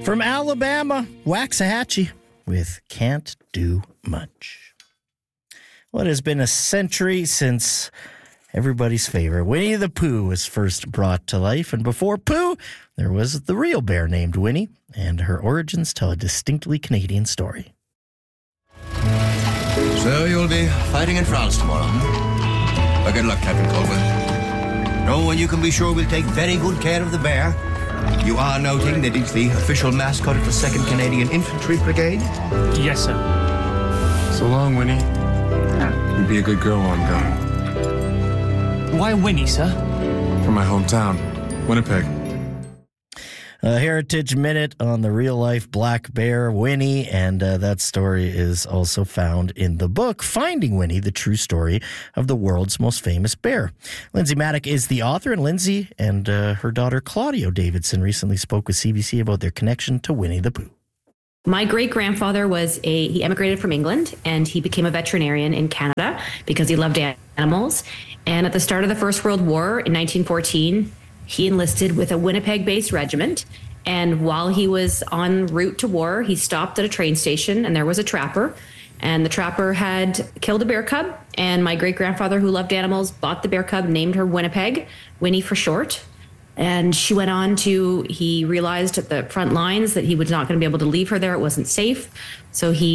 From Alabama, Waxahachie with Can't Do Much. Well, it has been a century since everybody's favorite Winnie the Pooh was first brought to life. And before Pooh, there was the real bear named Winnie, and her origins tell a distinctly Canadian story. So you'll be fighting in France tomorrow, huh? Well, good luck, Captain Colwell. No, and you can be sure we'll take very good care of the bear. You are noting that it's the official mascot of the 2nd Canadian Infantry Brigade? Yes, sir. So long, Winnie. You be a good girl while I'm gone. Why Winnie, sir? From my hometown, Winnipeg. A Heritage Minute on the real-life black bear, Winnie, and that story is also found in the book, Finding Winnie, the True Story of the World's Most Famous Bear. Lindsay Maddock is the author, and Lindsay and her daughter Claudio Davidson recently spoke with CBC about their connection to Winnie the Pooh. My great-grandfather he emigrated from England, and he became a veterinarian in Canada because he loved animals. And at the start of the First World War in 1914, he enlisted with a Winnipeg-based regiment, and while he was en route to war, he stopped at a train station, and there was a trapper, and the trapper had killed a bear cub, and my great-grandfather, who loved animals, bought the bear cub, named her Winnipeg, Winnie for short, and she went on he realized at the front lines that he was not going to be able to leave her there, it wasn't safe, so he